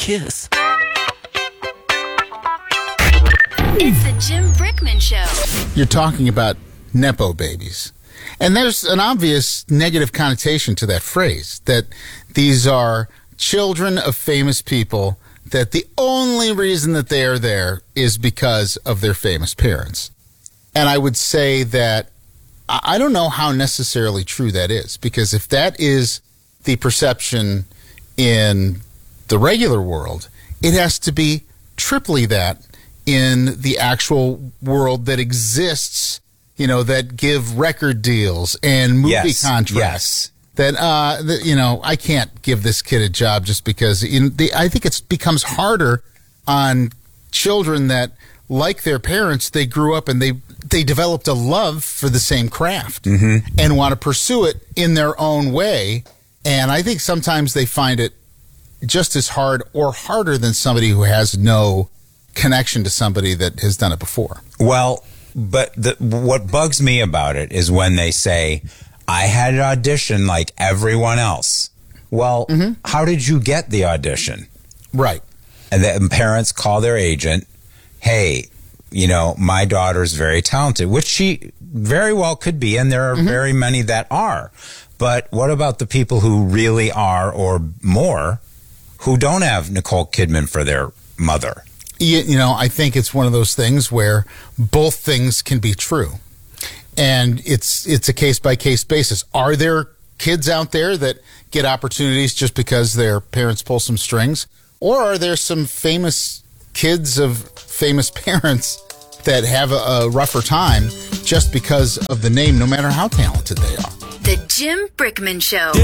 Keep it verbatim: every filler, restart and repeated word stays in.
kiss. It's the Jim Brickman Show. You're talking about Nepo babies. And there's an obvious negative connotation to that phrase, that these are children of famous people, that the only reason that they are there is because of their famous parents. And I would say that I don't know how necessarily true that is, because if that is the perception in the regular world, it has to be triply that in the actual world that exists, you know, that give record deals and movie yes, contracts. Yes. That, uh, that, you know, I can't give this kid a job just because in the, I think it becomes harder on children that, like their parents, they grew up and they, they developed a love for the same craft mm-hmm. and want to pursue it in their own way. And I think sometimes they find it just as hard or harder than somebody who has no connection to somebody that has done it before. Well, but the, what bugs me about it is when they say, I had an audition like everyone else. Well, mm-hmm. how did you get the audition? Right. And the parents call their agent, hey, you know, my daughter's very talented, which she very well could be, and there are mm-hmm. very many that are. But what about the people who really are, or more, who don't have Nicole Kidman for their mother? You, you know, I think it's one of those things where both things can be true. And it's it's a case-by-case basis. Are there kids out there that get opportunities just because their parents pull some strings? Or are there some famous kids of famous parents that have a, a rougher time just because of the name, no matter how talented they are? The Jim Brickman Show.